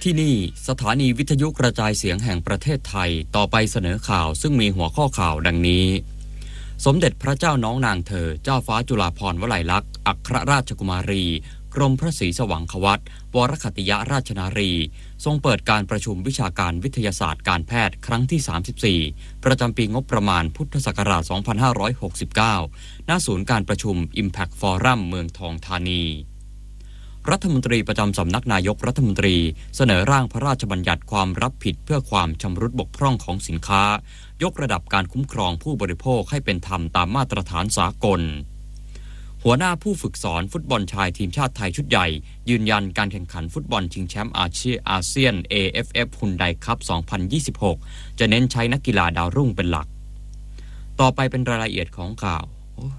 ที่นี่สถานีวิทยุกระจายเสียงแห่งประเทศไทยต่อไปเสนอข่าวซึ่งมีหัวข้อข่าวดังนี้สมเด็จพระเจ้าน้องนางเธอเจ้าฟ้าจุฬาภรณ์วลัยลักษณ์อัครราชกุมารีกรมพระศรีสว่างควัตรวรคติยราชนารีทรงเปิดการประชุมวิชาการวิทยาศาสตร์การแพทย์ครั้งที่34ประจำปีงบประมาณพุทธศักราช2569ณศูนย์การประชุม Impact Forum เมืองทองธานีรัฐมนตรีประจำสำนักนายกรัฐมนตรีเสนอร่างพระราชบัญญัติความรับผิดเพื่อความชำรุดบกพร่องของสินค้ายกระดับการคุ้มครองผู้บริโภคให้เป็นธรรมตามมาตรฐานสากลหัวหน้าผู้ฝึกสอนฟุตบอลชายทีมชาติไทยชุดใหญ่ยืนยันการแข่งขันฟุตบอลชิงแชมป์อาเซียน AFF ฮุนไดคัพ 2026 จะเน้นใช้นักกีฬาดาวรุ่งเป็นหลักต่อไปเป็นรายละเอียดของข่าว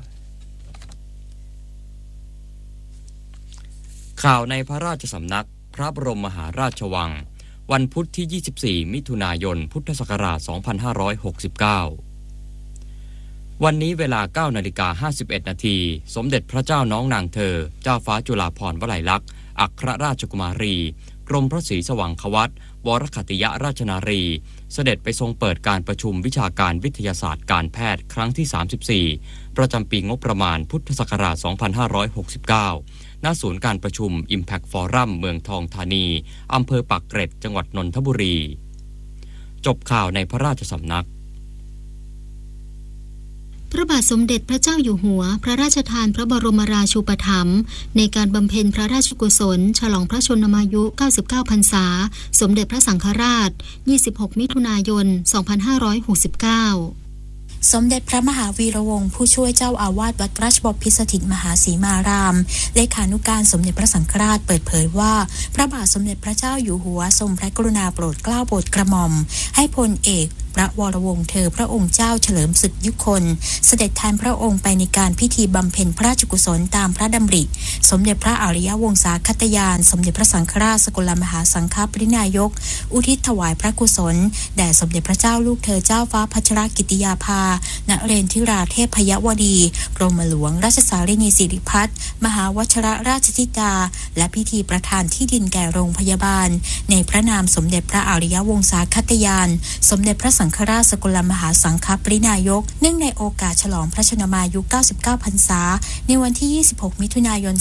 ข่าวในพระราชสำนักพระบรมมหาราชวังวันพุธที่ 24 มิถุนายน พุทธศักราช 2569 วันนี้เวลา 9:51 นาทีสมเด็จพระเจ้าน้องนางเธอเจ้าฟ้าจุฬาภรณ์วลัยลักษณ์อัครราชกุมารีกรมพระศรีสว่างควัตรวรคติยราชนารีเสด็จไปทรงเปิดการประชุมวิชาการวิทยาศาสตร์การแพทย์ครั้งที่ 34 ประจำปีงบประมาณพุทธศักราช 2569 ณ ศูนย์การประชุม Impact Forum เมืองทองธานีอำเภอปากเกร็ดจังหวัดนนทบุรีจบข่าวในพระราชสำนักพระบาทสมเด็จพระเจ้าอยู่หัวพระราชทานพระบรมราชูปถัมภ์ในการบำเพ็ญพระราชกุศลฉลองพระชนมายุ 99 พรรษาสมเด็จพระสังฆราช 26 มิถุนายน 2569 สมเด็จพระมหาวีระวงศ์ผู้ช่วยเจ้าอาวาสวัดราชบพิตรสถิตมหาสีมารามเลขานุการสมเด็จพระสังฆราชเปิดเผยว่าพระบาทสมเด็จพระเจ้าอยู่หัวทรงพระกรุณาโปรดเกล้าโปรดกระหม่อมให้พลเอกพระวรวงศ์เธอพระองค์เจ้าเฉลิมศึกยุคนเสด็จแทนพระองค์ไปในการพิธีบำเพ็ญพระราชกุศลตามพระดำริสมเด็จพระอริยวงศาคตยานสมเด็จพระสังฆราชสกลมหาสังฆปรินายกอุทิศถวายพระกุศลแด่สมเด็จพระเจ้าลูกเธอเจ้าฟ้าพัชรกิติยาภานเรนทิราเทพยวดีกรมหลวงราชสารินีสิริพัฒน์มหาวชิรราชธิดาและพิธีประทานที่ดินแก่โรงพยาบาลในพระนามสมเด็จพระอริยวงศาคตยานสมเด็จพระสังฆราชสกลมหาสังฆปรินายกเนื่องในโอกาสฉลองพระชนมายุ 99 พรรษาในวันที่ 26 มิถุนายน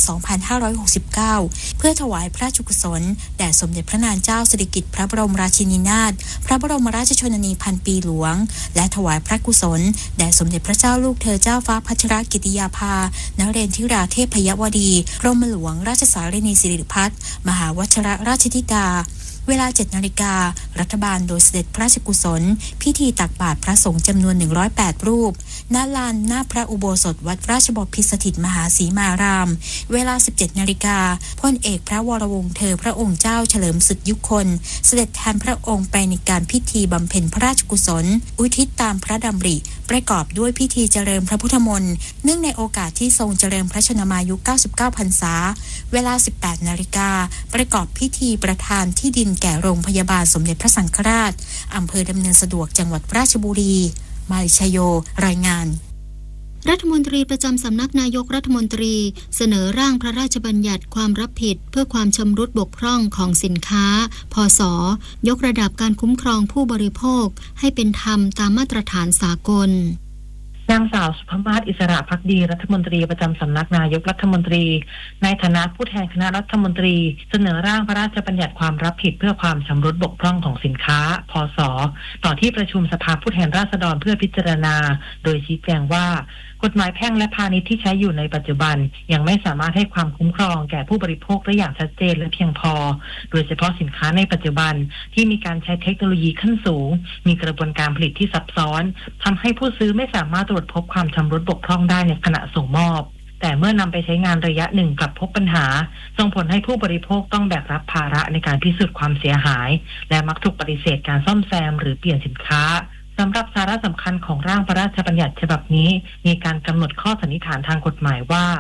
2569 เพื่อถวายพระราชกุศลแด่สมเด็จพระนางเจ้าสิริกิติ์พระบรมราชินีนาถพระบรมราชชนนีพันปีหลวงและถวายพระกุศลแด่สมเด็จพระเจ้าลูกเธอเจ้าฟ้าพัชรกิติยาภานเรนทิราเทพยวดีกรมหลวงราชสารินีสิริพัฒน์มหาวชิรราชธิดาเวลา 7 นาฬิการัฐบาลโดยเสด็จพระราชกุศลพิธีตักบาตรพระสงฆ์จำนวน108รูปณลานหน้าพระอุโบสถวัดราชบพิตรสถิตมหาสีมารามเวลา 17 นาฬิกาพลเอกพระวรวงศ์เธอพระองค์เจ้าเฉลิมศึกยุคนเสด็จแทนพระองค์ไปในการพิธีบำเพ็ญพระราชกุศลอุทิศตามพระดำริประกอบด้วยพิธีเจริญพระพุทธมนต์เนื่องในโอกาสที่ทรงเจริญพระชนมายุ 99 พรรษาเวลา 18 นาฬิกาประกอบพิธีประทานที่ดินแก่โรงพยาบาลสมเด็จพระสังฆราชอำเภอดำเนินสะดวกจังหวัดราชบุรีมาลิชโยรายงานรัฐมนตรีประจำสำนักนายกรัฐมนตรีเสนอร่างพระราชบัญญัติความรับผิดเพื่อความชำรุดบกพร่องของสินค้าพศยกระดับการคุ้มครองผู้บริโภคให้เป็นธรรมตามมาตรฐานสากลนางสาวสุภมาศอิสระภักดีรัฐมนตรีประจำสำนักนายกรัฐมนตรีในฐานะผู้แทนคณะรัฐมนตรีเสนอร่างพระราชบัญญัติความรับผิดเพื่อความชำรุดบกพร่องของสินค้าพศต่อที่ประชุมสภาผู้แทนราษฎรเพื่อพิจารณาโดยชี้แจงว่ากฎหมายแพ่งและพาณิชย์ที่ใช้อยู่ในปัจจุบันยังไม่สามารถให้ความคุ้มครองแก่ผู้บริโภคได้อย่างชัดเจนและเพียงพอโดยเฉพาะสินค้าในปัจจุบันที่มีการใช้เทคโนโลยีขั้นสูงมีกระบวนการผลิตที่ซับซ้อนทำให้ผู้ซื้อไม่สามารถตรวจพบความชำรุดบกพร่องได้ในขณะส่งมอบแต่เมื่อนำไปใช้งานระยะหนึ่งกลับพบปัญหาส่งผลให้ผู้บริโภคต้องแบกรับภาระในการพิสูจน์ความเสียหายและมักถูกปฏิเสธการซ่อมแซมหรือเปลี่ยนสินค้าสำหรับสาระสำคัญของร่างพระราชบัญญัติฉบับนี้มีการกำหนดข้อสันนิษฐานทางกฎหมายว่า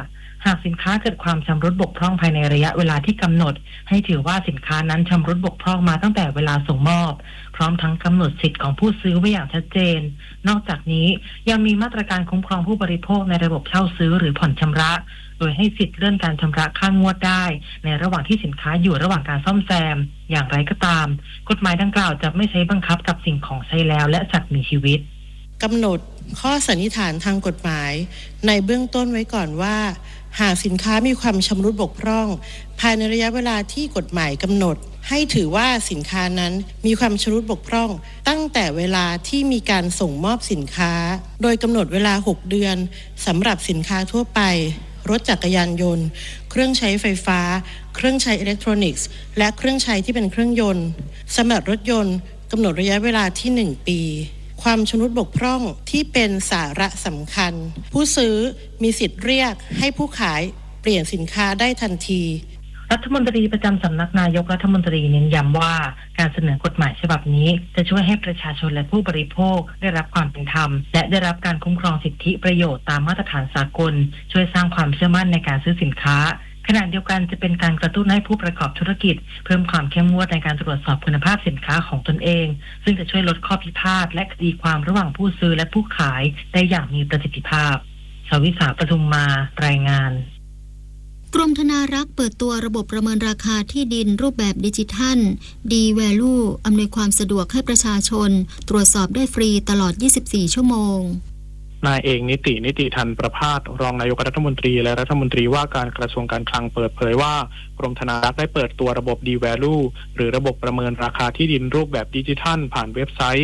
หากสินค้าเกิดความชำรุดบกพร่องภายในระยะเวลาที่กำหนดให้ถือว่าสินค้านั้นชำรุดบกพร่องมาตั้งแต่เวลาส่งมอบพร้อมทั้งกำหนดสิทธิ์ของผู้ซื้อไว้อย่างชัดเจนนอกจากนี้ยังมีมาตรการคุ้มครองผู้บริโภคในระบบเช่าซื้อหรือผ่อนชำระโดยให้สิทธิ์เลื่อนการชำระค่างวดได้ในระหว่างที่สินค้าอยู่ระหว่างการซ่อมแซมอย่างไรก็ตามกฎหมายดังกล่าวจะไม่ใช้บังคับกับสิ่งของใช้แล้วและสัตว์มีชีวิตกำหนดข้อสันนิษฐานทางกฎหมายในเบื้องต้นไว้ก่อนว่าหากสินค้ามีความชำรุดบกพร่องภายในระยะเวลาที่กฎหมายกำหนดให้ถือว่าสินค้านั้นมีความชำรุดบกพร่องตั้งแต่เวลาที่มีการส่งมอบสินค้าโดยกำหนดเวลา6เดือนสำหรับสินค้าทั่วไปรถจักรยานยนต์เครื่องใช้ไฟฟ้าเครื่องใช้อิเล็กทรอนิกส์และเครื่องใช้ที่เป็นเครื่องยนต์สำหรับรถยนต์กำหนดระยะเวลาที่1ปีความชำรุดบกพร่องที่เป็นสาระสำคัญผู้ซื้อมีสิทธิ์เรียกให้ผู้ขายเปลี่ยนสินค้าได้ทันทีรัฐมนตรีประจำสำนักนายกรัฐมนตรีเน้นย้ำว่าการเสนอกฎหมายฉบับนี้จะช่วยให้ประชาชนและผู้บริโภคได้รับความเป็นธรรมและได้รับการคุ้มครองสิทธิประโยชน์ตามมาตรฐานสากลช่วยสร้างความเชื่อมั่นในการซื้อสินค้าขณะเดียวกันจะเป็นการกระตุ้นให้ผู้ประกอบธุรกิจเพิ่มความเข้มงวดในการตรวจสอบคุณภาพสินค้าของตนเองซึ่งจะช่วยลดข้อพิพาทและคดีความระหว่างผู้ซื้อและผู้ขายได้อย่างมีประสิทธิภาพชวิสาปทุมมารายงานกรมธนารักษ์เปิดตัวระบบประเมินราคาที่ดินรูปแบบดิจิทัล D-Value อำนวยความสะดวกให้ประชาชนตรวจสอบได้ฟรีตลอด24ชั่วโมงนายเอกนิติทันประภาสรองนายกรัฐมนตรีและรัฐมนตรีว่าการกระทรวงการคลังเปิดเผยว่ากรมธนารักษ์ได้เปิดตัวระบบ D-Value หรือระบบประเมินราคาที่ดินรูปแบบดิจิทัลผ่านเว็บไซต์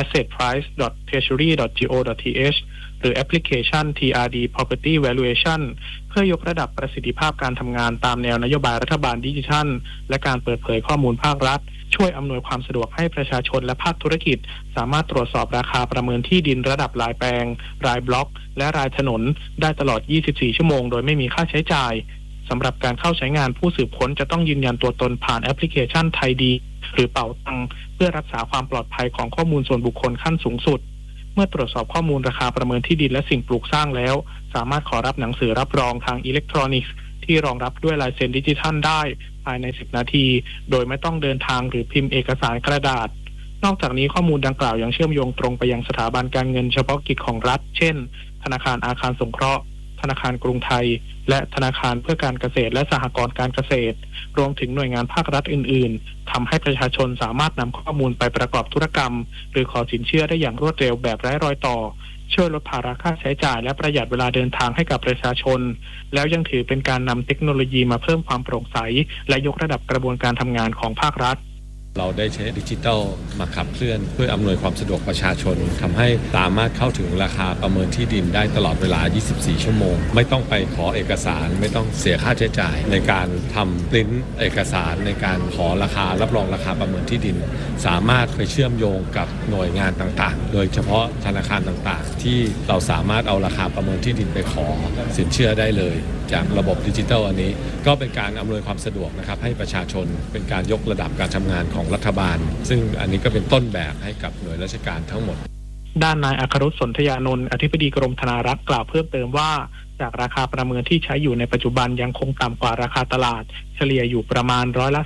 assetprice.treasury.go.th หรือแอปพลิเคชัน TRD Property Valuation เพื่อยกระดับประสิทธิภาพการทำงานตามแนวนโยบายรัฐบาลดิจิทัลและการเปิดเผยข้อมูลภาครัฐช่วยอำนวยความสะดวกให้ประชาชนและภาคธุรกิจสามารถตรวจสอบราคาประเมินที่ดินระดับรายแปลงรายบล็อกและรายถนนได้ตลอด24ชั่วโมงโดยไม่มีค่าใช้จ่ายสำหรับการเข้าใช้งานผู้สืบค้นจะต้องยืนยันตัวตนผ่านแอปพลิเคชันไทยดีหรือเป๋าตังเพื่อรักษาความปลอดภัยของข้อมูลส่วนบุคคลขั้นสูงสุดเมื่อตรวจสอบข้อมูลราคาประเมินที่ดินและสิ่งปลูกสร้างแล้วสามารถขอรับหนังสือรับรองทางอิเล็กทรอนิกส์ที่รองรับด้วยลายเซ็นดิจิทัลได้ภายใน10นาทีโดยไม่ต้องเดินทางหรือพิมพ์เอกสารกระดาษนอกจากนี้ข้อมูลดังกล่าวยังเชื่อมโยงตรงไปยังสถาบันการเงินเฉพาะกิจของรัฐเช่นธนาคารอาคารสงเคราะห์ธนาคารกรุงไทยและธนาคารเพื่อการเกษตรและสหกรณ์การเกษตรรวมถึงหน่วยงานภาครัฐอื่นๆทำให้ประชาชนสามารถนำข้อมูลไปประกอบธุรกรรมหรือขอสินเชื่อได้อย่างรวดเร็วแบบไร้รอยต่อช่วยลดภาระค่าใช้จ่ายและประหยัดเวลาเดินทางให้กับประชาชนแล้วยังถือเป็นการนำเทคโนโลยีมาเพิ่มความโปร่งใสและยกระดับกระบวนการทำงานของภาครัฐเราได้ใช้ดิจิทัลมาขับเคลื่อนเพื่ออำนวยความสะดวกประชาชนทำให้สามารถเข้าถึงราคาประเมินที่ดินได้ตลอดเวลา24ชั่วโมงไม่ต้องไปขอเอกสารไม่ต้องเสียค่าใช้จ่ายในการทำปริ้นเอกสารในการขอราคารับรองราคาประเมินที่ดินสามารถไปเชื่อมโยงกับหน่วยงานต่างๆโดยเฉพาะธนาคารต่างๆที่เราสามารถเอาราคาประเมินที่ดินไปขอสินเชื่อได้เลยจากระบบดิจิทัลอันนี้ก็เป็นการอำนวยความสะดวกนะครับให้ประชาชนเป็นการยกระดับการทำงานของรัฐบาลซึ่งอันนี้ก็เป็นต้นแบบให้กับหน่วยราชการทั้งหมดด้านนายอัครรุษสนธยานนท์อธิบดีกรมธนารักษ์กล่าวเพิ่มเติมว่าจากราคาประเมินที่ใช้อยู่ในปัจจุบันยังคงต่ำกว่าราคาตลาดเฉลี่ยอยู่ประมาณ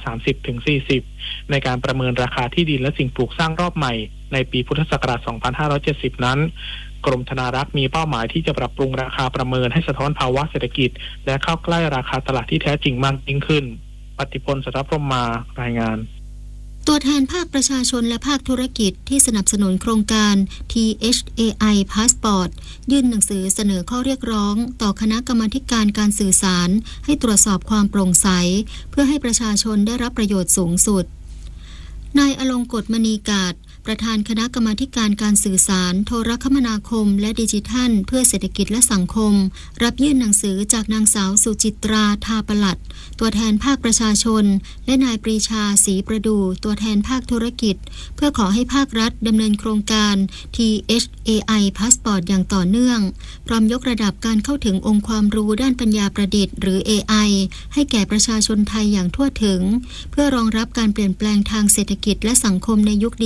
30-40%ในการประเมินราคาที่ดินและสิ่งปลูกสร้างรอบใหม่ในปีพุทธศักราช2570นั้นกรมธนารักษ์มีเป้าหมายที่จะปรับปรุงราคาประเมินให้สะท้อนภาวะเศรษฐกิจและเข้าใกล้ราคาตลาดที่แท้จริงมากยิ่งขึ้นปฏิพล สัทธพรหมารายงานตัวแทนภาคประชาชนและภาคธุรกิจที่สนับสนุนโครงการ THAI Passport ยื่นหนังสือเสนอข้อเรียกร้องต่อคณะกรรมาธิการการสื่อสารให้ตรวจสอบความโปร่งใสเพื่อให้ประชาชนได้รับประโยชน์สูงสุดนายอลงกฎมณีกาศประธานคณะกรรมาธิการการสื่อสารโทรคมนาคมและดิจิทัลเพื่อเศรษฐกิจและสังคมรับยื่นหนังสือจากนางสาวสุจิตราทาปลัดตัวแทนภาคประชาชนและนายปรีชาศรีประดูตัวแทนภาคธุรกิจเพื่อขอให้ภาครัฐดำเนินโครงการ THAI Passport อย่างต่อเนื่องพร้อมยกระดับการเข้าถึงองค์ความรู้ด้านปัญญาประดิษฐ์หรือ AI ให้แก่ประชาชนไทยอย่างทั่วถึงเพื่อรองรับการเปลี่ยนแปลงทางเศรษฐกิจและสังคมในยุคดิจิทัล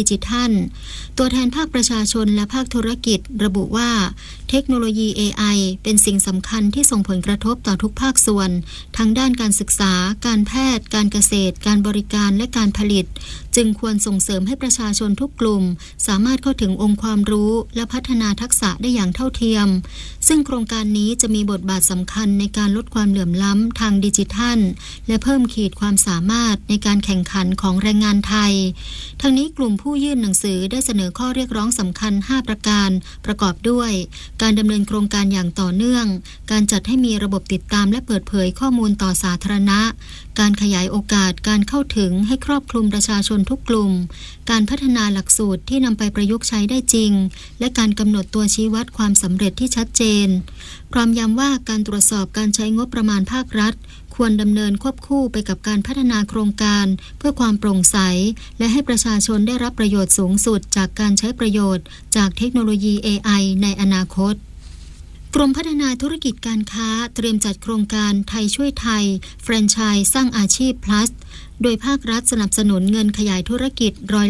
นตัวแทนภาคประชาชนและภาคธุรกิจระบุว่าเทคโนโลยี AI เป็นสิ่งสำคัญที่ส่งผลกระทบต่อทุกภาคส่วนทั้งด้านการศึกษาการแพทย์การเกษตรการบริการและการผลิตจึงควรส่งเสริมให้ประชาชนทุกกลุ่มสามารถเข้าถึงองค์ความรู้และพัฒนาทักษะได้อย่างเท่าเทียมซึ่งโครงการนี้จะมีบทบาทสำคัญในการลดความเหลื่อมล้ำทางดิจิทัลและเพิ่มขีดความสามารถในการแข่งขันของแรงงานไทยทั้งนี้กลุ่มผู้ยื่นหนังสือได้เสนอข้อเรียกร้องสำคัญ5ประการประกอบด้วยการดำเนินโครงการอย่างต่อเนื่องการจัดให้มีระบบติดตามและเปิดเผยข้อมูลต่อสาธารณะการขยายโอกาสการเข้าถึงให้ครอบคลุมประชาชนทุกกลุ่มการพัฒนาหลักสูตรที่นำไปประยุกต์ใช้ได้จริงและการกำหนดตัวชี้วัดความสำเร็จที่ชัดเจนพร้อมย้ำว่าการตรวจสอบการใช้งบประมาณภาครัฐควรดำเนินควบคู่ไปกับการพัฒนาโครงการเพื่อความโปร่งใสและให้ประชาชนได้รับประโยชน์สูงสุดจากการใช้ประโยชน์จากเทคโนโลยี AI ในอนาคตกรมพัฒนาธุรกิจการค้าเตรียมจัดโครงการไทยช่วยไทยแฟรนไชส์สร้างอาชีพ plus โดยภาครัฐสนับสนุนเงินขยายธุรกิจ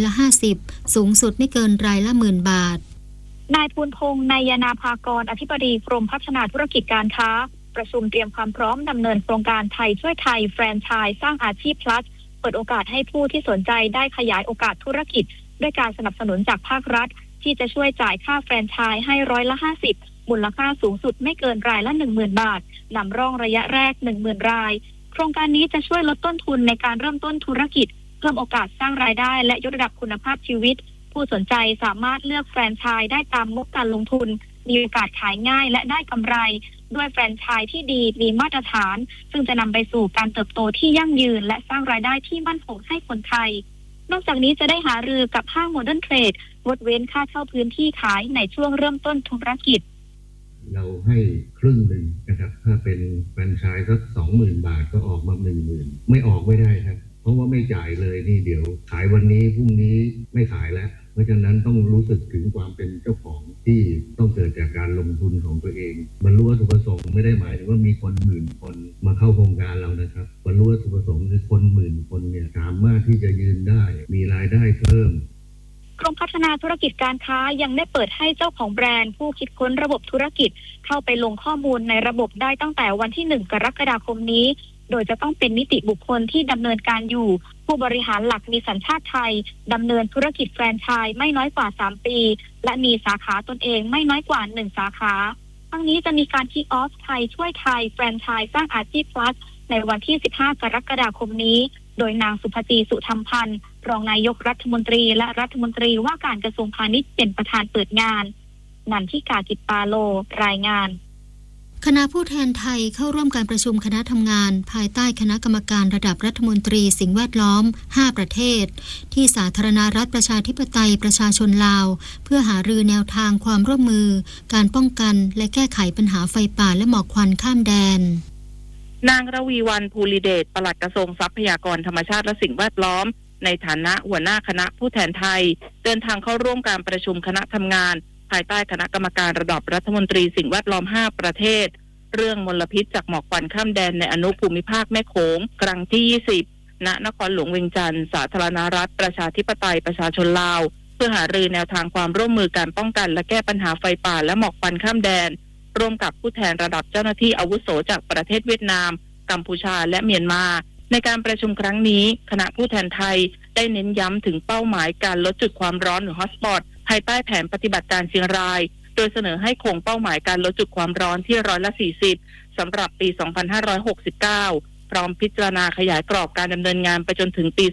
50%สูงสุดไม่เกินรายละ10,000 บาทนายภูลพงษ์นายนาภากรอธิบดีกรมพัฒนาธุรกิจการค้าประชุมเตรียมความพร้อมดำเนินโครงการไทยช่วยไทยแฟรนไชส์สร้างอาชีพ plus เปิดโอกาสให้ผู้ที่สนใจได้ขยายโอกาสธุรกิจด้วยการสนับสนุนจากภาครัฐที่จะช่วยจ่ายค่าแฟรนไชส์ให้50%มูลค่าสูงสุดไม่เกินรายละ 10,000 บาทนำร่องระยะแรก 10,000 รายโครงการนี้จะช่วยลดต้นทุนในการเริ่มต้นธุรกิจเพิ่มโอกาสสร้างรายได้และยกระดับคุณภาพชีวิตผู้สนใจสามารถเลือกแฟรนไชส์ได้ตามงบการลงทุนมีโอกาสขายง่ายและได้กำไรด้วยแฟรนไชส์ที่ดีมีมาตรฐานซึ่งจะนำไปสู่การเติบโตที่ยั่งยืนและสร้างรายได้ที่มั่นคงให้คนไทยนอกจากนี้จะได้หารือกับห้างโมเดิร์นเทรดงดเว้นค่าเช่าพื้นที่ขายในช่วงเริ่มต้นธุรกิจเราให้ครึ่งหนึ่งนะครับถ้าเป็นแฟรนไชส์สัก 20,000 บาทก็ออกมา 10,000 ไม่ออกไม่ได้ครับเพราะว่าไม่จ่ายเลยนี่เดี๋ยวขายวันนี้พรุ่งนี้ไม่ขายแล้วเพราะฉะนั้นต้องรู้สึกถึงความเป็นเจ้าของที่ต้องเกิดจากการลงทุนของตัวเองบรรลุวัตถุประสงค์ไม่ได้หมายถึงว่ามีคน10,000 คนมาเข้าโครงการเรานะครับบรรลุวัตถุประสงค์คือคน10,000 คนเนี่ยสามารถที่จะยืนได้มีรายได้เพิ่มกรมพัฒนาธุรกิจการค้ายังได้เปิดให้เจ้าของแบรนด์ผู้คิดค้นระบบธุรกิจเข้าไปลงข้อมูลในระบบได้ตั้งแต่วันที่1 กรกฎาคมนี้โดยจะต้องเป็นนิติบุคคลที่ดำเนินการอยู่ผู้บริหารหลักมีสัญชาติไทยดำเนินธุรกิจแฟรนไชส์ไม่น้อยกว่า3 ปีและมีสาขาตนเองไม่น้อยกว่า1 สาขาทั้งนี้จะมีการคิกออฟไทยช่วยไทยแฟรนไชส์สร้างอาชีพ plus ในวันที่15 กรกฎาคมนี้โดยนางสุภจีสุธรรมพันธ์รองนายกรัฐมนตรีและรัฐมนตรีว่าการกระทรวงพาณิชย์เป็นประธานเปิดงานนันทิกากิจปาโลรายงานคณะผู้แทนไทยเข้าร่วมการประชุมคณะทำงานภายใต้คณะกรรมการระดับรัฐมนตรีสิ่งแวดล้อม5ประเทศที่สาธารณรัฐประชาธิปไตยประชาชนลาวเพื่อหารือแนวทางความร่วมมือการป้องกันและแก้ไขปัญหาไฟป่าและหมอกควันข้ามแดนนางระวีวรรณ ภูริเดชปลัดกระทรวงทรัพยากรธรรมชาติและสิ่งแวดล้อมในฐานะหัวหน้าคณะผู้แทนไทยเดินทางเข้าร่วมการประชุมคณะทำงานภายใต้คณะกรรมการระดับรัฐมนตรีสิ่งแวดล้อม5ประเทศเรื่องมลพิษจากหมอกควันข้ามแดนในอนุภูมิภาคแม่โขงครั้งที่20ณนครหลวงเวียงจันทร์สาธารณรัฐประชาธิปไตยประชาชนลาวเพื่อหารือแนวทางความร่วมมือการป้องกันและแก้ปัญหาไฟป่าและหมอกควันข้ามแดนร่วมกับผู้แทนระดับเจ้าหน้าที่อาวุโสจากประเทศเวียดนามกัมพูชาและเมียนมาในการประชุมครั้งนี้คณะผู้แทนไทยได้เน้นย้ำถึงเป้าหมายการลดจุดความร้อนหรือฮอตสปอตภายใต้แผนปฏิบัติการเชียงรายโดยเสนอให้คงเป้าหมายการลดจุดความร้อนที่40%สำหรับปี 2569 พร้อมพิจารณาขยายกรอบการดำเนินงานไปจนถึงปี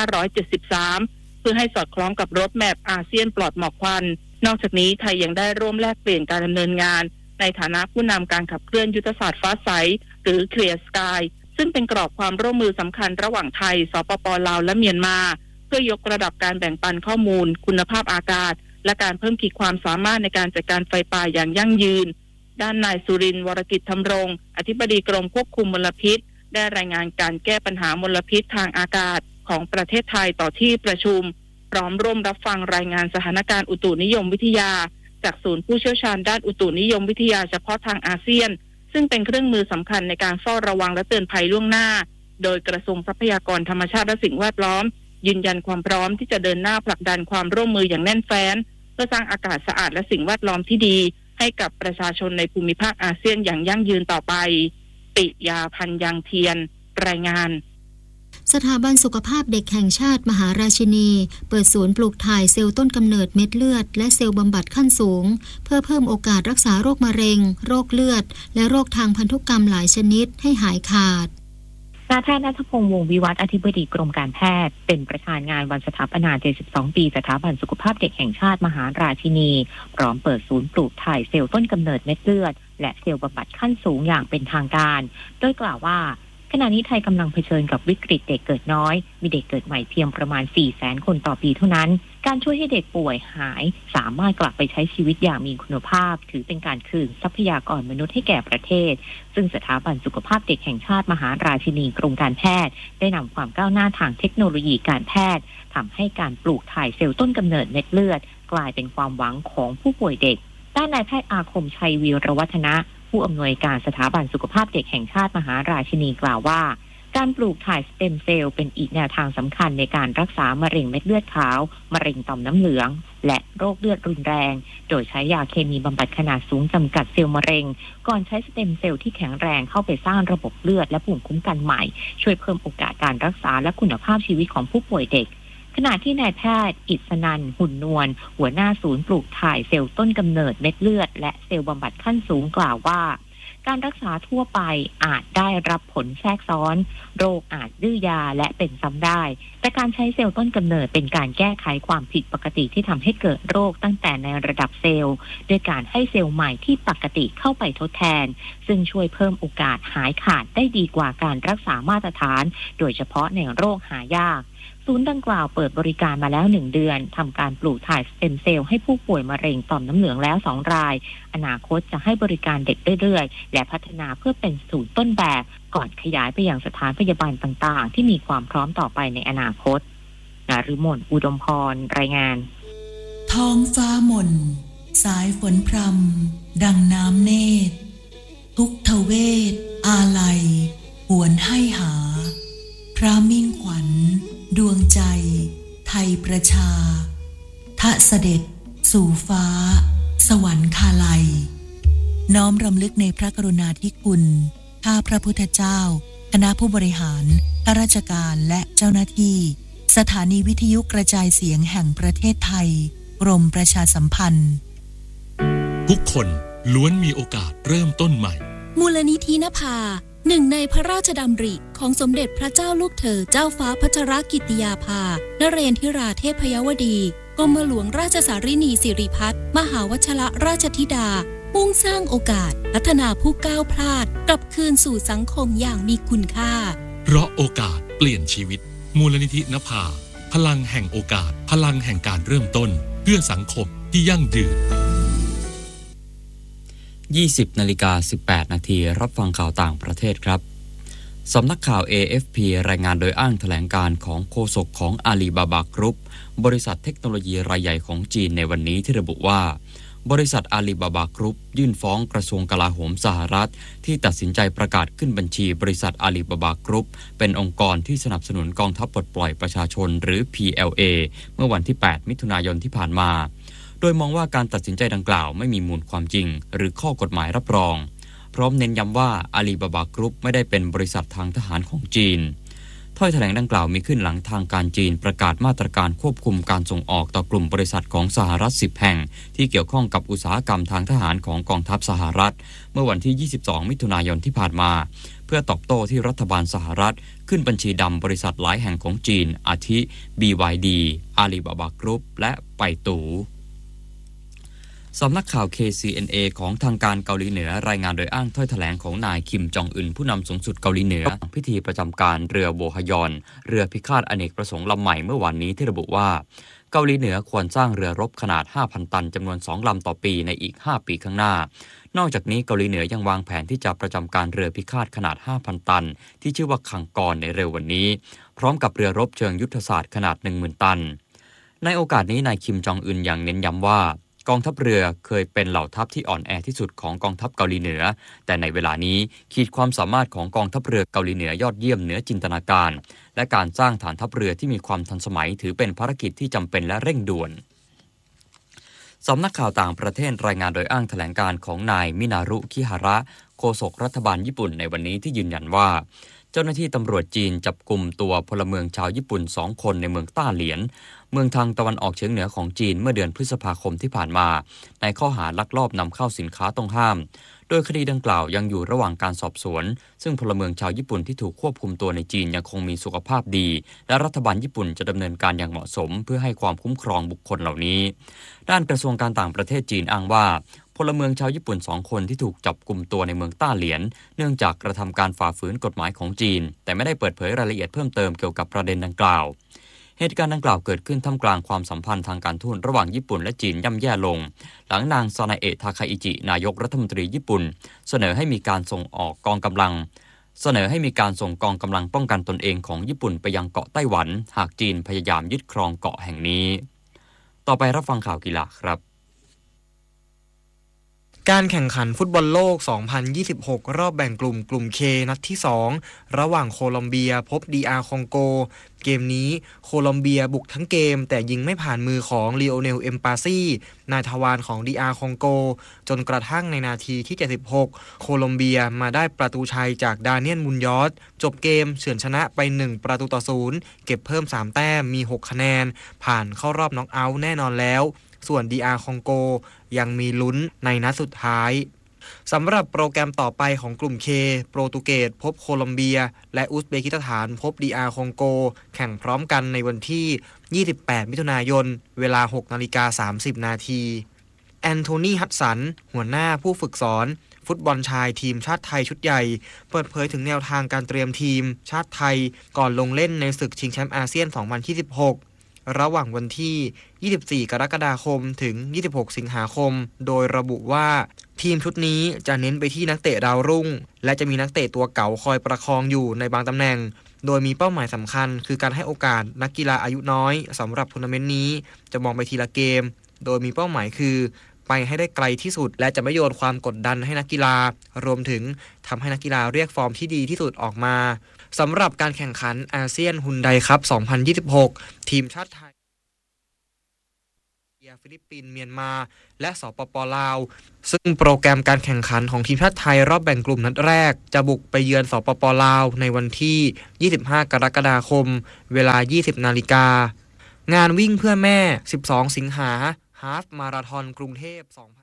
2573 เพื่อให้สอดคล้องกับโรดแมพอาเซียนปลอดหมอกควันนอกจากนี้ไทยยังได้ร่วมแลกเปลี่ยนการดำเนินงานในฐานะผู้นำการขับเคลื่อนยุทธศาสตร์ฟ้าใสหรือ Clear Sky ซึ่งเป็นกรอบความร่วมมือสำคัญระหว่างไทยสปป.ลาวและเมียนมาเพื่อยกระดับการแบ่งปันข้อมูลคุณภาพอากาศและการเพิ่มขีดความสามารถในการจัดการไฟป่าอย่างยั่งยืนด้านนายสุรินทร์วรกิจธรรมรงค์อธิบดีกรมควบคุมมลพิษได้รายงานการแก้ปัญหามลพิษทางอากาศของประเทศไทยต่อที่ประชุมพร้อมร่วมรับฟังรายงานสถานการณ์อุตุนิยมวิทยาจากศูนย์ผู้เชี่ยวชาญด้านอุตุนิยมวิทยาเฉพาะทางอาเซียนซึ่งเป็นเครื่องมือสำคัญในการเฝ้าระวังและเตือนภัยล่วงหน้าโดยกระทรวงทรัพยากรธรรมชาติและสิ่งแวดล้อมยืนยันความพร้อมที่จะเดินหน้าผลักดันความร่วมมืออย่างแน่นแฟ้นเพื่อสร้างอากาศสะอาดและสิ่งแวดล้อมที่ดีให้กับประชาชนในภูมิภาคอาเซียนอย่างยั่งยืนต่อไปปิยาพันธ์ยังเทียนรายงานสถาบันสุขภาพเด็กแห่งชาติมหาราชินีเปิดศูนย์ปลูกถ่ายเซลล์ต้นกำเนิดเม็ดเลือดและเซลล์บำบัดขั้นสูงเพื่อเพิ่มโอกาสรักษาโรคมะเร็งโรคเลือดและโรคทางพันธุกรรมหลายชนิดให้หายขาดนายแพทย์ณัฐพงษ์ วงศ์วิวัฒน์อธิบดีกรมการแพทย์เป็นประธานงานวันสถาปนา72ปีสถาบันสุขภาพเด็กแห่งชาติมหาราชินีพร้อมเปิดศูนย์ปลูกถ่ายเซลล์ต้นกำเนิดเม็ดเลือดและเซลล์บำบัดขั้นสูงอย่างเป็นทางการโดยกล่าวว่าขณะนี้ไทยกำลังเผชิญกับวิกฤตเด็กเกิดน้อยมีเด็กเกิดใหม่เพียงประมาณ 400,000 คนต่อปีเท่านั้นการช่วยให้เด็กป่วยหายสามารถกลับไปใช้ชีวิตอย่างมีคุณภาพถือเป็นการคืนทรัพยากรมนุษย์ให้แก่ประเทศซึ่งสถาบันสุขภาพเด็กแห่งชาติมหาราชินีกรมการแพทย์ได้นำความก้าวหน้าทางเทคโนโลยีการแพทย์ทำให้การปลูกถ่ายเซลล์ต้นกำเนิดเม็ดเลือดกลายเป็นความหวังของผู้ป่วยเด็กด้านนายแพทย์อาคมชัยวีรวัฒนะผู้อำนวยการสถาบันสุขภาพเด็กแห่งชาติมหาราชินีกล่าวว่าการปลูกถ่ายสเต็มเซลล์เป็นอีกแนวทางสำคัญในการรักษามะเร็งเม็ดเลือดขาวมะเร็งต่อมน้ำเหลืองและโรคเลือดรุนแรงโดยใช้ยาเคมีบำบัดขนาดสูงจำกัดเซลล์มะเร็งก่อนใช้สเต็มเซลล์ที่แข็งแรงเข้าไปสร้างระบบเลือดและภูมิคุ้มกันใหม่ช่วยเพิ่มโอกาสการรักษาและคุณภาพชีวิตของผู้ป่วยเด็กขณะที่นายแพทย์อิสนันท์ หุ่นนวลหัวหน้าศูนย์ปลูกถ่ายเซลล์ต้นกำเนิดเม็ดเลือดและเซลล์บำบัดขั้นสูงกล่าวว่าการรักษาทั่วไปอาจได้รับผลแทรกซ้อนโรคอาจดื้อยาและเป็นซ้ำได้แต่การใช้เซลล์ต้นกำเนิดเป็นการแก้ไขความผิดปกติที่ทำให้เกิดโรคตั้งแต่ในระดับเซลล์ด้วยการให้เซลล์ใหม่ที่ปกติเข้าไปทดแทนซึ่งช่วยเพิ่มโอกาสหายขาดได้ดีกว่าการรักษามาตรฐานโดยเฉพาะในโรคหายากศูนย์ดังกล่าวเปิดบริการมาแล้ว1เดือนทำการปลูกถ่ายสเต็มเซลล์ให้ผู้ป่วยมะเร็งต่อมน้ำเหลืองแล้ว2รายอนาคตจะให้บริการเด็กเรื่อยๆและพัฒนาเพื่อเป็นศูนย์ต้นแบบก่อนขยายไปยังสถานพยาบาลต่างๆที่มีความพร้อมต่อไปในอนาคตนฤมล อุดมพรรายงานท้องฟ้าหม่นสายฝนพรำดังน้ำเนตรทุกทเวทอาลัยหวนให้หาพระมิ่งขวัญดวงใจไทยประชาทะเสด็จสู่ฟ้าสวรรคาลัยน้อมรำลึกในพระกรุณาธิคุณข้าพระพุทธเจ้าคณะผู้บริหารข้าราชการและเจ้าหน้าที่สถานีวิทยุกระจายเสียงแห่งประเทศไทยกรมประชาสัมพันธ์ทุกคนล้วนมีโอกาสเริ่มต้นใหม่มูลนิธินภาหนึ่งในพระราชดำริของสมเด็จพระเจ้าลูกเธอเจ้าฟ้าพัชรกิติยาภานเรนทิราเทพยวดีกรมหลวงราชสารินีสิริพัฒน์มหาวชรราชธิดามุ่งสร้างโอกาสพัฒนาผู้ก้าวพลาดกลับคืนสู่สังคมอย่างมีคุณค่าเพราะโอกาสเปลี่ยนชีวิตมูลนิธินภาพลังแห่งโอกาสพลังแห่งการเริ่มต้นเพื่อสังคมที่ยั่งยืน 20:18 นาทีรับฟังข่าวต่างประเทศครับสำนักข่าว AFP รายงานโดยอ้างแถลงการของโฆษกของอาลีบาบากรุ๊ปบริษัทเทคโนโลยีรายใหญ่ของจีนในวันนี้ที่ระบุว่าบริษัทอาลีบาบากรุ๊ปยื่นฟ้องกระทรวงกลาโหมสหรัฐที่ตัดสินใจประกาศขึ้นบัญชีบริษัทอาลีบาบากรุ๊ปเป็นองค์กรที่สนับสนุนกองทัพปลดปล่อยประชาชนหรือ PLA เมื่อวันที่ 8 มิถุนายนที่ผ่านมาโดยมองว่าการตัดสินใจดังกล่าวไม่มีมูลความจริงหรือข้อกฎหมายรับรองพร้อมเน้นย้ำว่าอาลีบาบากรุ๊ปไม่ได้เป็นบริษัททางทหารของจีนถ้อยแถลงดังกล่าวมีขึ้นหลังทางการจีนประกาศมาตรการควบคุมการส่งออกต่อกลุ่มบริษัทของสหรัฐ10แห่งที่เกี่ยวข้องกับอุตสาหกรรมทางทหารของกองทัพสหรัฐเมื่อวันที่22มิถุนายนที่ผ่านมาเพื่อตอบโต้ที่รัฐบาลสหรัฐขึ้นบัญชีดำบริษัทหลายแห่งของจีนอาทิ BYD อาลีบาบากรุ๊ปและไปตู่สำนักข่าว KCNA ของทางการเกาหลีเหนือรายงานโดยอ้างถ้อยแถลงของนายคิมจองอึนผู้นำสูงสุดเกาหลีเหนือพิธีประจำการเรือโบฮยอนเรือพิฆาตอเนกประสงค์ลำใหม่เมื่อวานนี้ที่ระบุว่าเกาหลีเหนือควรสร้างเรือรบขนาด 5,000 ตันจำนวน2ลำต่อปีในอีก5ปีข้างหน้านอกจากนี้เกาหลีเหนือยังวางแผนที่จะประจำการเรือพิฆาตขนาด 5,000 ตันที่ชื่อว่าคังกรในเร็ววันนี้พร้อมกับเรือรบเชิงยุทธศาสตร์ขนาด 10,000 ตันในโอกาสนี้นายคิมจองอึนยังเน้นย้ำว่ากองทัพเรือเคยเป็นเหล่าทัพที่อ่อนแอที่สุดของกองทัพเกาหลีเหนือแต่ในเวลานี้ขีดความสามารถของกองทัพเรือเกาหลีเหนือยอดเยี่ยมเหนือจินตนาการและการสร้างฐานทัพเรือที่มีความทันสมัยถือเป็นภารกิจที่จำเป็นและเร่งด่วนสำนักข่าวต่างประเทศรายงานโดยอ้างแถลงการของนายมินารุคิฮาระโฆษกรัฐบาลญี่ปุ่นในวันนี้ที่ยืนยันว่าเจ้าหน้าที่ตำรวจจีนจับกุมตัวพลเมืองชาวญี่ปุ่น2 คนในเมืองต้าเหลียนเมืองทางตะวันออกเฉียงเหนือของจีนเมื่อเดือนพฤษภาคมที่ผ่านมาในข้อหาลักลอบนำเข้าสินค้าต้องห้ามโดยคดีดังกล่าวยังอยู่ระหว่างการสอบสวนซึ่งพลเมืองชาวญี่ปุ่นที่ถูกควบคุมตัวในจีนยังคงมีสุขภาพดีและรัฐบาลญี่ปุ่นจะดำเนินการอย่างเหมาะสมเพื่อให้ความคุ้มครองบุคคลเหล่านี้ด้านกระทรวงการต่างประเทศจีนอ้างว่าพลเมืองชาวญี่ปุ่น2 คนที่ถูกจับกุมตัวในเมืองต้าเหลียนเนื่องจากกระทำการฝ่าฝืนกฎหมายของจีนแต่ไม่ได้เปิดเผยรายละเอียดเพิ่มเติมเกี่ยวกับประเด็นดังกล่าวเหตุการณ์ดังกล่าวเกิดขึ้นท่ามกลางความสัมพันธ์ทางการทูตระหว่างญี่ปุ่นและจีนย่ำแย่ลงหลังนางซานาเอะทาคาอิจินายกรัฐมนตรีญี่ปุ่นเสนอให้มีการส่งกองกำลังป้องกันตนเองของญี่ปุ่นไปยังเกาะไต้หวันหากจีนพยายามยึดครองเกาะแห่งนี้ต่อไปรับฟังข่าวกีฬาครับการแข่งขันฟุตบอลโลก 2026 รอบแบ่งกลุ่ม K นัดที่ 2 ระหว่างโคลอมเบียพบ DR คองโกเกมนี้โคลอมเบียบุกทั้งเกมแต่ยิงไม่ผ่านมือของลีโอเนล เอ็มปาซี่นายทวารของ DR คองโกจนกระทั่งในนาทีที่ 76 โคลอมเบียมาได้ประตูชัยจากดาเนียล มุนยอสจบเกมเฉือนชนะไป1-0เก็บเพิ่ม3แต้มมี6คะแนนผ่านเข้ารอบน็อกเอาท์แน่นอนแล้วส่วน DR คองโกยังมีลุ้นในนัดสุดท้ายสำหรับโปรแกรมต่อไปของกลุ่ม K โปรตุเกสพบโคลอมเบียและอุซเบกิสถานพบ DR คองโกแข่งพร้อมกันในวันที่ 28 มิถุนายนเวลา 6:30 นาทีแอนโทนี ฮัดสันหัวหน้าผู้ฝึกสอนฟุตบอลชายทีมชาติไทยชุดใหญ่เปิดเผยถึงแนวทางการเตรียมทีมชาติไทยก่อนลงเล่นในศึกชิงแชมป์อาเซียน 2026ระหว่างวันที่ 24 กรกฎาคม ถึง 26 สิงหาคม โดยระบุว่าทีมชุดนี้จะเน้นไปที่นักเตะดาวรุ่งและจะมีนักเตะตัวเก่าคอยประคองอยู่ในบางตำแหน่งโดยมีเป้าหมายสำคัญคือการให้โอกาสนักกีฬาอายุน้อยสำหรับทัวร์นาเมนต์นี้จะมองไปทีละเกมโดยมีเป้าหมายคือไปให้ได้ไกลที่สุดและจะไม่โยนความกดดันให้นักกีฬารวมถึงทำให้นักกีฬาเรียกฟอร์มที่ดีที่สุดออกมาสำหรับการแข่งขันอาเซียนฮุนไดคัพ 2026 ทีมชาติไทยฟิลิปปินส์เมียนมาและสปป.ลาวซึ่งโปรแกรมการแข่งขันของทีมชาติไทยรอบแบ่งกลุ่มนัดแรกจะบุกไปเยือนสปป.ลาวในวันที่ 25 กรกฎาคมเวลา 20 นาฬิกางานวิ่งเพื่อแม่ 12 สิงหาฮาล์ฟมาราธอนกรุงเทพ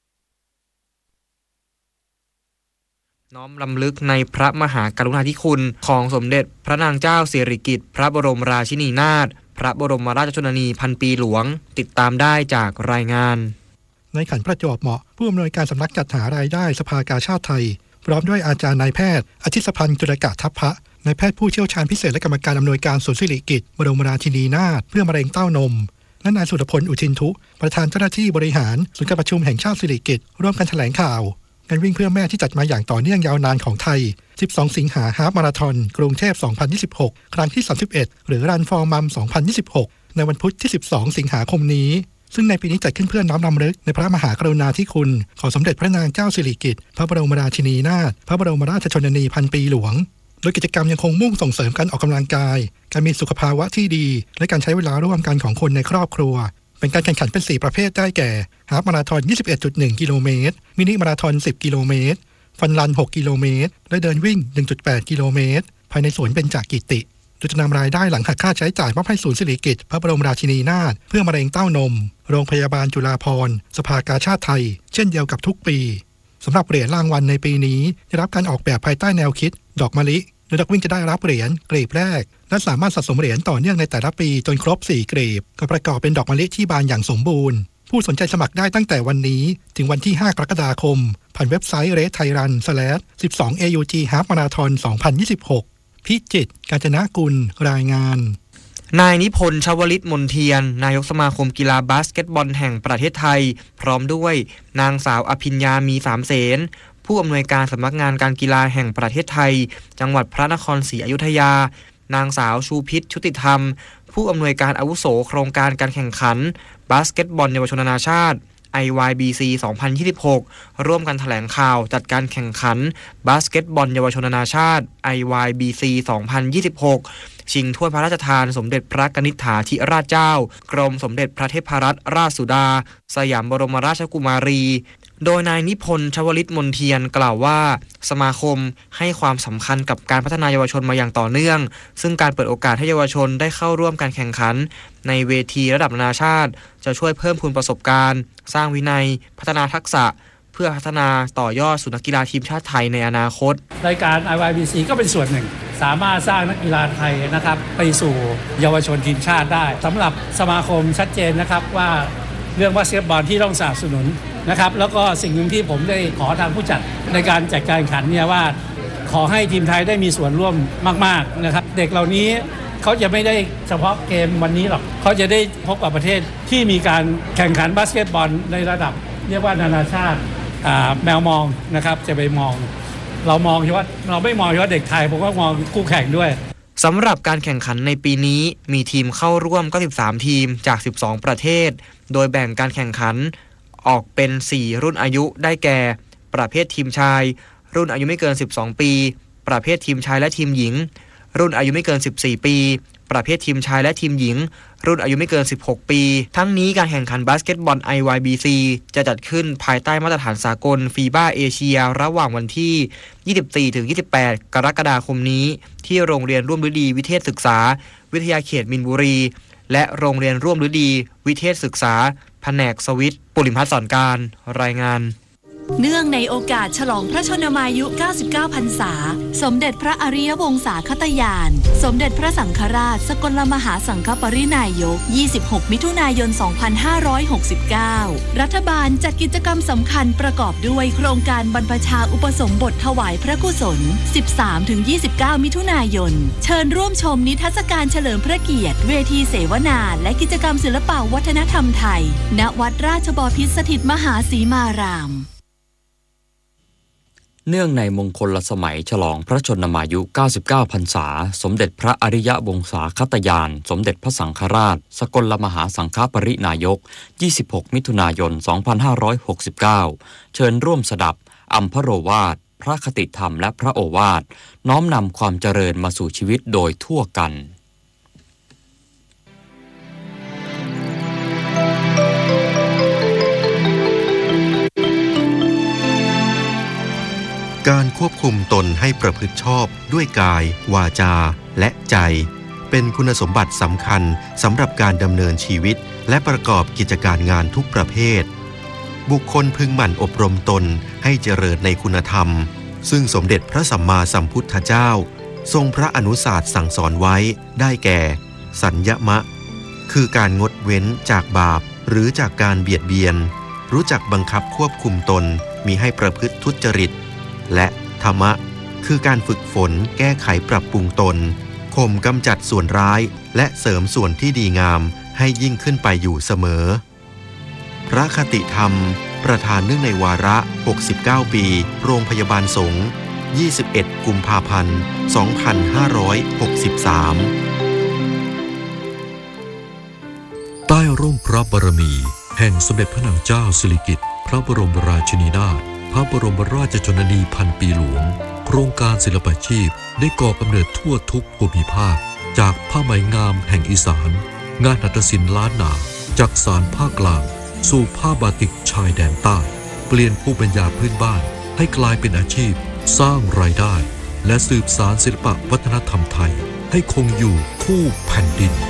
น้อมรำลึกในพระมหากรุณาธิคุณของสมเด็จพระนางเจ้าสิริกิติ์พระบรมราชินีนาถพระบรมราชชนนีพันปีหลวงติดตามได้จากรายงานในขันประจวบเหมาะผู้อำนวยการสำนักจัดหารายได้สภากาชาดไทยพร้อมด้วยอาจารย์นายแพทย์อาทิตย์พันธ์จุลกะทัพพะนายแพทย์ผู้เชี่ยวชาญพิเศษและกรรมการอำนวยการศูนย์สิริกิติ์บรมราชินีนาถเพื่อมะเร็งเต้านมและนายสุรพลอุทินทุประธานเจ้าหน้าที่บริหารศูนย์การประชุมแห่งชาติสิริกิติ์ร่วมกันแถลงข่าวงานวิ่งเพื่อแม่ที่จัดมาอย่างต่อเนื่องยาวนานของไทย 12 สิงหาฮาล์ฟมาราธอนกรุงเทพ 2026 ครั้งที่ 31 หรือ Run for Mom 2026 ในวันพุธที่ 12 สิงหาคมนี้ซึ่งในปีนี้จัดขึ้นเพื่อน้อมรำลึกในพระมหากรุณาธิคุณของสมเด็จพระนางเจ้าสิริกิติ์พระบรมราชินีนาถพระบรมราชชนนีพันปีหลวงโดยกิจกรรมยังคงมุ่งส่งเสริมการออกกำลังกายการมีสุขภาวะที่ดีและการใช้เวลาร่วมกันของคนในครอบครัวเป็นการแข่งขันเป็น4ประเภทได้แก่ฮาล์ฟมาราธอน 21.1 กิโลเมตรมินิมาราธอน 10 กิโลเมตรฟันรัน 6 กิโลเมตรและเดินวิ่ง 1.8 กิโลเมตรภายในสวนเบญจกิติโดยจะนำรายได้หลังหักค่าใช้จ่ายมอบให้ศูนย์สิริกิติ์พระบรมราชินีนาถเพื่อมะเร็งเต้านมโรงพยาบาลจุฬาภรณ์สภากาชาดไทยเช่นเดียวกับทุกปีสำหรับเหรียญรางวัลในปีนี้ได้รับการออกแบบภายใต้แนวคิดดอกมะลิโดยนักวิ่งจะได้รับเหรียญกรีบแรกและสามารถสะสมเหรียญต่อเนื่องในแต่ละปีจนครบ4กรีบก็ประกอบเป็นดอกมะลิที่บานอย่างสมบูรณ์ผู้สนใจสมัครได้ตั้งแต่วันนี้ถึงวันที่ 5 กรกฎาคมผ่านเว็บไซต์ race-thailand12aug half marathon 2026 พิจิตร กาญจนกุลรายงานนายนิพนธ์ ชวลิตมนเทียนนายกสมาคมกีฬาบาสเกตบอลแห่งประเทศไทยพร้อมด้วยนางสาวอภิญญามีสามเสนผู้อำนวยการสำนักงานการกีฬาแห่งประเทศไทยจังหวัดพระนครศรีอยุธยานางสาวชูพิษชุติธรรมผู้อำนวยการอาวุโสโครงการการแข่งขันบาสเกตบอลเยาวชนนานาชาติ IYBC 2026 ร่วมกันแถลงข่าวจัดการแข่งขันบาสเกตบอลเยาวชนนานาชาติ IYBC 2026 ชิงถ้วยพระราชทานสมเด็จพระกนิษฐาธิราชเจ้ากรมสมเด็จพระเทพรัตนราชสุดาสยามบรมราชกุมารีโดยนายนิพนธ์ชวลิตมนเทียนกล่าวว่าสมาคมให้ความสำคัญกับการพัฒนาเยาวชนมาอย่างต่อเนื่องซึ่งการเปิดโอกาสให้เยาวชนได้เข้าร่วมการแข่งขันในเวทีระดับนานาชาติจะช่วยเพิ่มพูนประสบการณ์สร้างวินัยพัฒนาทักษะเพื่อพัฒนาต่อยอดสู่นักกีฬาทีมชาติไทยในอนาคตรายการ IYBC ก็เป็นส่วนหนึ่งสามารถสร้างนักกีฬาไทยนะครับไปสู่เยาวชนทีมชาติได้สำหรับสมาคมชัดเจนนะครับว่าเรื่องบาสเกตบอลที่ต้องสนับสนุนนะครับแล้วก็สิ่งหนึ่งที่ผมได้ขอทางผู้จัดในการจัดการแข่งขันเนี่ยว่าขอให้ทีมไทยได้มีส่วนร่วมมากๆนะครับเด็กเหล่านี้เขาจะไม่ได้เฉพาะเกมวันนี้หรอกเขาจะได้พบกับประเทศที่มีการแข่งขันบาสเกตบอลในระดับเรียกว่านานาชาติแมวมองนะครับจะไปมองเรามองเฉพาะเราไม่มองเฉพาะเด็กไทยผมก็มองคู่แข่งด้วยสำหรับการแข่งขันในปีนี้มีทีมเข้าร่วม93ทีมจาก12ประเทศโดยแบ่งการแข่งขันออกเป็น4รุ่นอายุได้แก่ประเภททีมชายรุ่นอายุไม่เกิน12ปีประเภททีมชายและทีมหญิงรุ่นอายุไม่เกิน14ปีประเภททีมชายและทีมหญิงรุ่นอายุไม่เกิน16ปีทั้งนี้การแข่งขันบาสเกตบอล IYBC จะจัดขึ้นภายใต้มาตรฐานสากลฟีบ้าเอเชียระหว่างวันที่ 24-28 กรกฎาคมนี้ที่โรงเรียนร่วมฤดีวิเทศศึกษาวิทยาเขตมินบุรีและโรงเรียนร่วมฤดีวิเทศศึกษาแผนกสวิตปุริพัฒน์สอนการรายงานเนื่องในโอกาสฉลองพระชนมายุ 99 พรรษาสมเด็จพระอริยวงศาคตยานสมเด็จพระสังฆราชสกลมหาสังฆปรินายก 26 มิถุนายน 2569 รัฐบาลจัดกิจกรรมสำคัญประกอบด้วยโครงการบรรพชาอุปสมบทถวายพระกุศล 13-29 มิถุนายนเชิญร่วมชมนิทรรศการเฉลิมพระเกียรติเวทีเสวนาและกิจกรรมศิลปวัฒนธรรมไทยณวัดราชบพิตรสถิตมหาสีมารามเนื่องในมงคลสมัยฉลองพระชนมายุ 99 พรรษาสมเด็จพระอริยวงศาคตยานสมเด็จพระสังฆราชสกลมหาสังฆปรินายก 26 มิถุนายน 2569 เชิญร่วมสดับอัมพโรวาทพระคติธรรมและพระโอวาทน้อมนำความเจริญมาสู่ชีวิตโดยทั่วกันการควบคุมตนให้ประพฤติชอบด้วยกายวาจาและใจเป็นคุณสมบัติสำคัญสำหรับการดำเนินชีวิตและประกอบกิจการงานทุกประเภทบุคคลพึงหมั่นอบรมตนให้เจริญในคุณธรรมซึ่งสมเด็จพระสัมมาสัมพุทธเจ้าทรงพระอนุศาสตร์สั่งสอนไว้ได้แก่สัญญมะคือการงดเว้นจากบาปหรือจากการเบียดเบียนรู้จักบังคับควบคุมตนมิให้ประพฤติทุจริตและธรรมะคือการฝึกฝนแก้ไขปรับปรุงตนข่มกำจัดส่วนร้ายและเสริมส่วนที่ดีงามให้ยิ่งขึ้นไปอยู่เสมอพระคติธรรมประธานเนื่องในวาระ69ปีโรงพยาบาลสงฆ์21 กุมภาพันธ์ 2563 ใต้ร่มพระบารมีแห่งสมเด็จพระนางเจ้าสิริกิติ์พระบรมราชินีนาถพระบรมราชชนนีพันปีหลวงโครงการศิลปาชีพได้ก่อกำเนิดทั่วทุกภูมิภาคจากผ้าไหมงามแห่งอีสานงานหัตถศิลป์ล้านนาจากสานภาคกลางสู่ผ้าบาติกชายแดนใต้เปลี่ยนภูมิปัญญาพื้นบ้านให้กลายเป็นอาชีพสร้างรายได้และสืบสานศิลปวัฒนธรรมไทยให้คงอยู่คู่แผ่นดิน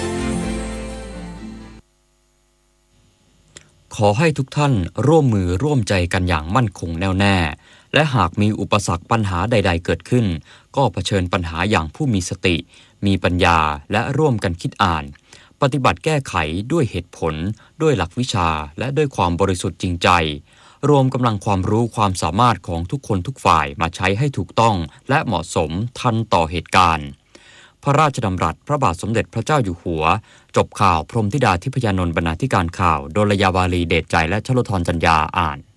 ขอให้ทุกท่านร่วมมือร่วมใจกันอย่างมั่นคงแน่วแน่และหากมีอุปสรรคปัญหาใดๆเกิดขึ้นก็เผชิญปัญหาอย่างผู้มีสติมีปัญญาและร่วมกันคิดอ่านปฏิบัติแก้ไขด้วยเหตุผลด้วยหลักวิชาและด้วยความบริสุทธิ์จริงใจรวมกำลังความรู้ความสามารถของทุกคนทุกฝ่ายมาใช้ให้ถูกต้องและเหมาะสมทันต่อเหตุการณ์พระราชดำรัสพระบาทสมเด็จพระเจ้าอยู่หัวจบข่าวพรหมธิดาทิพยานนท์บรรณาธิการข่าวโดลยาวาลีเดชใจและชโลธรจัญญาอ่าน